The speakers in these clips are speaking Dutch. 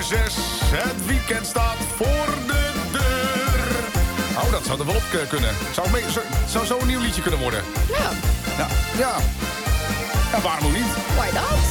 6. Het weekend staat voor de deur. Oh, dat zou er wel op kunnen. Zou zo een nieuw liedje kunnen worden. Ja. Ja, waarom ook niet? Why not?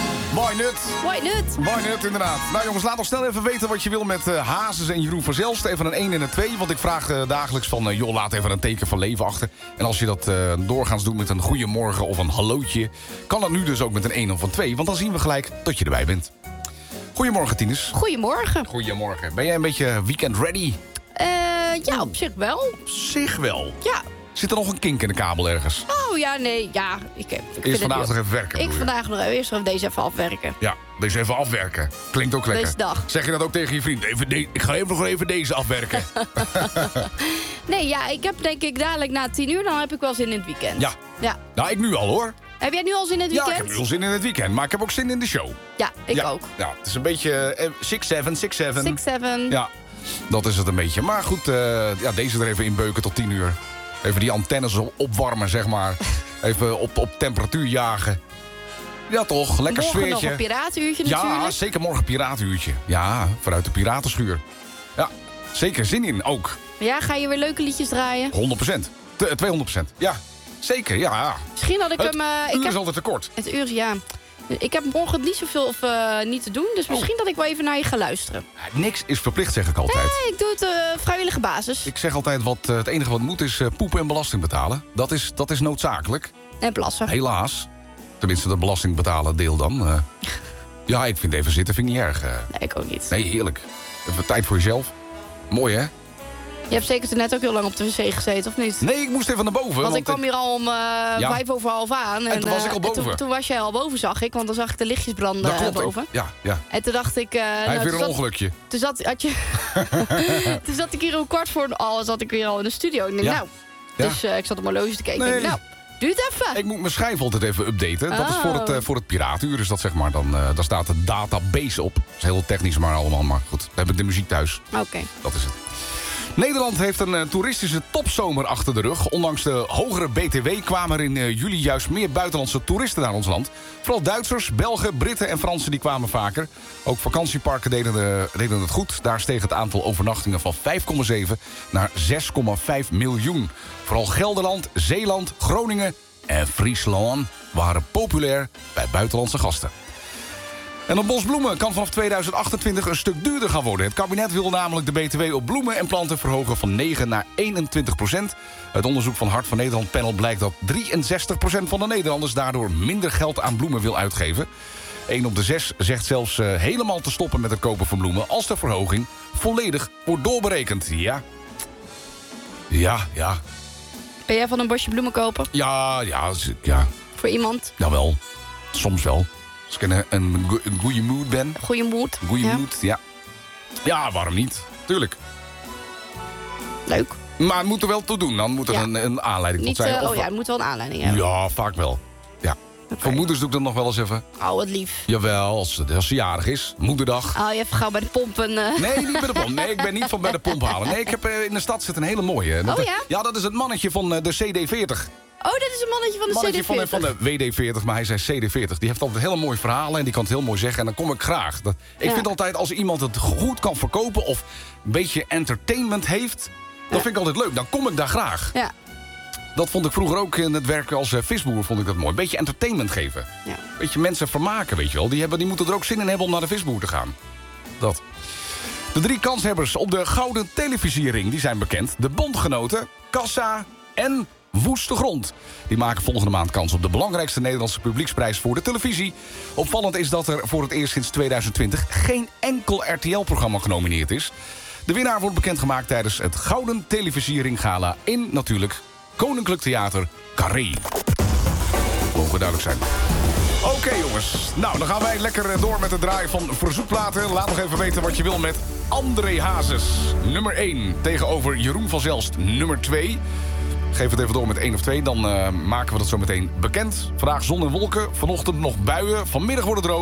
Why not, inderdaad. Nou jongens, laat ons snel even weten wat je wil met Hazes en Jeroen van Zelst. Even een 1 en een 2, want ik vraag dagelijks van... joh, laat even een teken van leven achter. En als je dat doorgaans doet met een goeiemorgen of een hallootje... kan dat nu dus ook met een 1 of een 2, want dan zien we gelijk dat je erbij bent. Goedemorgen, Tines. Goedemorgen. Goedemorgen. Ben jij een beetje weekend ready? Ja, op zich wel. Op zich wel. Ja. Zit er nog een kink in de kabel ergens? Oh ja, nee. Ja, ik Eerst vandaag nog even werken. Eerst deze even afwerken. Ja, deze even afwerken. Klinkt ook lekker. Deze dag. Zeg je dat ook tegen je vriend? Ik ga even nog even deze afwerken. Nee, ja, ik heb denk ik dadelijk na 10 uur... dan heb ik wel zin in het weekend. Ja. Nou, ik nu al hoor. Heb jij nu al zin in het weekend? Ja, ik heb nu al zin in het weekend. Maar ik heb ook zin in de show. Ja, ik ook. Ja, het is een beetje 6-7. 6-7. Ja, dat is het een beetje. Maar goed, deze er even inbeuken tot 10 uur. Even die antennes opwarmen, zeg maar. Even op temperatuur jagen. Ja, toch? Lekker morgen sfeertje. Nog een piratenuurtje natuurlijk. Ja, zeker morgen piratenuurtje. Ja, vanuit de piratenschuur. Ja, zeker zin in ook. Ja, ga je weer leuke liedjes draaien? 100%. 200%. Ja, zeker, ja. Misschien had ik hem... Het uur is altijd te kort. Het uur, ja. Ik heb morgen niet zoveel of niet te doen. Dus misschien dat ik wel even naar je ga luisteren. Ja, niks is verplicht, zeg ik altijd. Nee, ik doe het vrijwillige basis. Ik zeg altijd, het enige wat moet is poepen en belasting betalen. Dat is noodzakelijk. En plassen. Helaas. Tenminste, de belasting betalen deel dan. Ja, ik vind even zitten vind ik niet erg. Nee, ik ook niet. Nee, heerlijk. Even tijd voor jezelf. Mooi, hè? Je hebt zeker net ook heel lang op de wc gezeten, of niet? Nee, ik moest even naar boven. Want ik kwam hier al om 5:30 aan. En toen was ik al boven. Toen was jij al boven, zag ik. Want dan zag ik de lichtjes branden boven. Ja. En toen dacht ik... Hij heeft weer een ongelukje. Toen zat ik hier om 15:15 zat ik weer al in de studio. Ik denk, Dus ik zat op mijn horloge te kijken. Nee. Ik denk, duurt even. Ik moet mijn schijf altijd even updaten. Dat is voor het piraatuur. Dus dat zeg maar, dan staat de database op. Dat is heel technisch maar allemaal. Maar goed, dan heb ik de muziek thuis. Oké. Dat is het. Nederland heeft een toeristische topzomer achter de rug. Ondanks de hogere BTW kwamen er in juli juist meer buitenlandse toeristen naar ons land. Vooral Duitsers, Belgen, Britten en Fransen die kwamen vaker. Ook vakantieparken deden het goed. Daar steeg het aantal overnachtingen van 5,7 naar 6,5 miljoen. Vooral Gelderland, Zeeland, Groningen en Friesland waren populair bij buitenlandse gasten. En een bos bloemen kan vanaf 2028 een stuk duurder gaan worden. Het kabinet wil namelijk de BTW op bloemen en planten verhogen van 9 naar 21%. Uit onderzoek van Hart van Nederland Panel blijkt dat 63% van de Nederlanders daardoor minder geld aan bloemen wil uitgeven. 1 op de 6 zegt zelfs helemaal te stoppen met het kopen van bloemen als de verhoging volledig wordt doorberekend. Ja. Ben jij van een bosje bloemen kopen? Ja. Voor iemand? Jawel, soms wel. Als ik in een goede mood ben. Goeie moed. Mood, ja. Ja, waarom niet? Tuurlijk. Leuk. Maar het moet er wel toe doen. Dan moet er een aanleiding tot zijn. Het moet wel een aanleiding hebben. Ja, vaak wel. Ja. Okay. Voor moeders doe ik dat nog wel eens even. Oh, wat lief. Jawel, als ze jarig is. Moederdag. Oh, je hebt gauw bij de pompen. Nee, niet bij de pomp. Nee, ik ben niet van bij de pomp halen. Nee, ik heb in de stad zit een hele mooie. Ja, dat is het mannetje van de CD40. Oh, dat is een mannetje van de CD40. Van de WD40, maar hij zei CD40. Die heeft altijd hele mooie verhalen en die kan het heel mooi zeggen. En dan kom ik graag. Ik vind altijd als iemand het goed kan verkopen of een beetje entertainment heeft, dat vind ik altijd leuk. Dan kom ik daar graag. Ja. Dat vond ik vroeger ook in het werk als visboer, vond ik dat mooi. Een beetje entertainment geven. Ja. Beetje mensen vermaken, weet je wel. Die moeten er ook zin in hebben om naar de visboer te gaan. Dat. De 3 kanshebbers op de Gouden Televisiering, die zijn bekend. De Bondgenoten, Kassa en Woeste Grond. Die maken volgende maand kans op de belangrijkste Nederlandse publieksprijs voor de televisie. Opvallend is dat er voor het eerst sinds 2020 geen enkel RTL-programma genomineerd is. De winnaar wordt bekendgemaakt tijdens het Gouden Televisiering Gala in, natuurlijk, Koninklijk Theater Carré. Mogen duidelijk zijn. Oké, jongens. Nou, dan gaan wij lekker door met het draaien van verzoekplaten. Laat nog even weten wat je wil met André Hazes. Nummer 1 tegenover Jeroen van Zelst, nummer 2. Geef het even door met 1 of 2, dan maken we dat zo meteen bekend. Vandaag zon en wolken, vanochtend nog buien, vanmiddag wordt het droog.